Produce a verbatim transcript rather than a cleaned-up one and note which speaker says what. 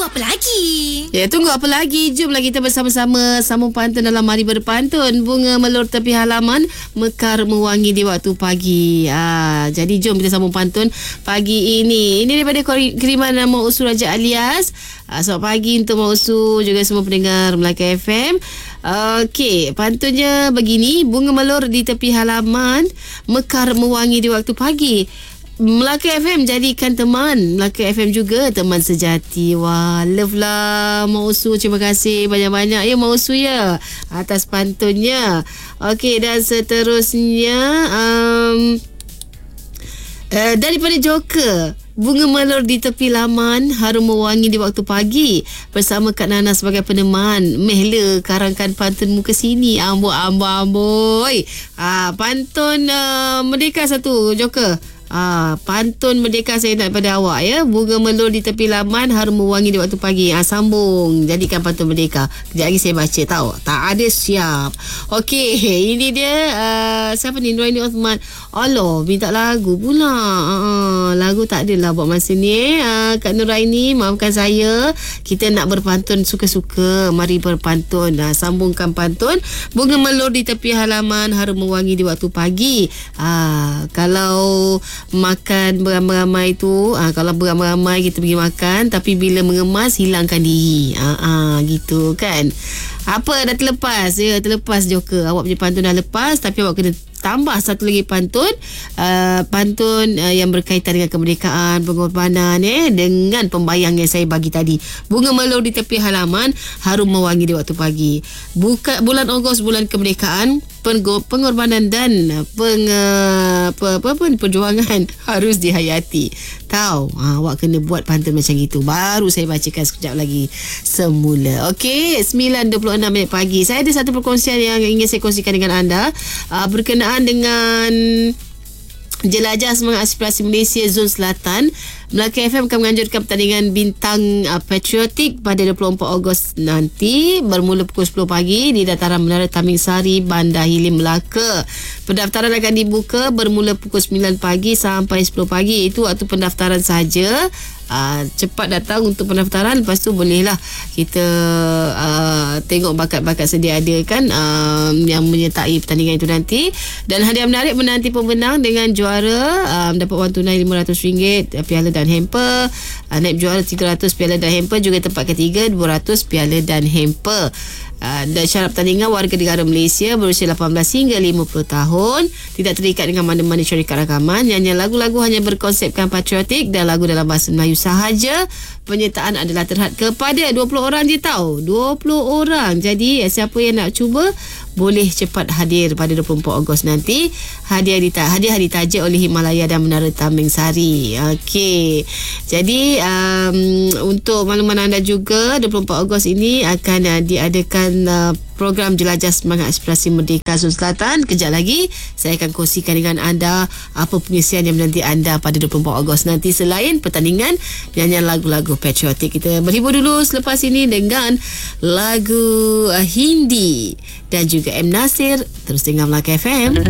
Speaker 1: apa lagi?
Speaker 2: Ya, tunggu apa lagi? Jomlah kita bersama-sama sambung pantun dalam Mari Berpantun. Bunga melur tepi halaman, mekar mewangi di waktu pagi. Ah, jadi jom kita sambung pantun pagi ini. Ini daripada kiriman nama Usu Raja Alias. Ah, selamat pagi untuk Mak Usu, juga semua pendengar Melaka F M. Okey, pantunnya begini. Bunga melur di tepi halaman, mekar mewangi di waktu pagi. Melaka F M jadikan teman. Melaka F M juga teman sejati. Wah, love lah Mak Usu. Terima kasih banyak-banyak ya Mak Usu ya atas pantunnya. Okey, dan seterusnya um, uh, daripada Joker. Bunga melur di tepi laman, harum mewangi di waktu pagi. Bersama Kak Nana sebagai peneman. Mehla karangkan pantun muka sini. Amboi, amboi, amboi. Ah, pantun uh, Merdeka satu, Joker. Ah, pantun Merdeka saya nak pada awak ya. Bunga melur di tepi laman, harum mewangi di waktu pagi. Ah, sambung. Jadikan pantun Merdeka. Kejap lagi saya baca tahu. Tak ada siap. Okey, ini dia uh, siapa ni? Nuraini Osman. Allah, minta lagu pula. Uh, lagu tak adalah buat masa ni. Uh, Kak Nuraini, maafkan saya. Kita nak berpantun suka-suka. Mari berpantun. Uh, sambungkan pantun. Bunga melur di tepi halaman, harum mewangi di waktu pagi. Uh, kalau makan beramai-ramai tu, ah, kalau beramai-ramai kita pergi makan, tapi bila mengemas hilangkan diri. Ah, ah, gitu kan. Apa dah terlepas? Ya, terlepas Joker. Awak punya pantun dah lepas, tapi awak kena tambah satu lagi pantun. Uh, pantun uh, yang berkaitan dengan kemerdekaan, pengorbanan eh, dengan pembayang yang saya bagi tadi. Bunga melur di tepi halaman, harum mewangi di waktu pagi. Buka, bulan Ogos, bulan kemerdekaan, pengorbanan dan peng, uh, apa, apa, apa, perjuangan harus dihayati. Tahu, ha, awak kena buat pantun macam itu. Baru saya bacakan sekejap lagi semula. Okey, sembilan dua puluh enam minit pagi. Saya ada satu perkongsian yang ingin saya kongsikan dengan anda. Uh, berkenaan dengan jelajah semangat aspirasi Malaysia Zon Selatan. Melaka F M akan menganjurkan pertandingan bintang uh, patriotik pada dua puluh empat Ogos nanti, bermula pukul sepuluh pagi di dataran Menara Taming Sari, Bandar Hilim, Melaka. Pendaftaran akan dibuka bermula pukul sembilan pagi sampai sepuluh pagi. Itu waktu pendaftaran saja. Uh, cepat datang untuk pendaftaran. Lepas tu bolehlah kita uh, tengok bakat-bakat sedia ada kan, uh, yang menyertai pertandingan itu nanti. Dan hadiah menarik menanti pemenang dengan juara uh, dapat wang tunai lima ratus ringgit, piala dan hamper. uh, Naib juara tiga ratus piala dan hamper. Juga tempat ketiga dua ratus piala dan hamper. Uh, dan syarat pertandingan warga negara Malaysia berusia lapan belas hingga lima puluh tahun, tidak terikat dengan mana-mana syarikat rakaman. Nyanyian lagu-lagu hanya berkonsepkan patriotik dan lagu dalam bahasa Melayu sahaja. Penyertaan adalah terhad kepada dua puluh orang je tahu. dua puluh orang. Jadi siapa yang nak cuba boleh cepat hadir pada dua puluh empat Ogos nanti. Hadiah dita- hadiah ditaja oleh Himalaya dan Menara Taming Sari. Okey. Jadi um, untuk makluman anda juga, dua puluh empat Ogos ini akan uh, diadakan uh, program jelajah semangat aspirasi Merdeka Zon Selatan. Kejap lagi saya akan kongsikan dengan anda apa pengisian yang menanti anda pada dua puluh empat Ogos nanti, selain pertandingan nyanyian lagu-lagu patriotik. Kita berhibur dulu selepas ini dengan lagu uh, Hindi dan juga M. Nasir. Terus dengar Melaka F M.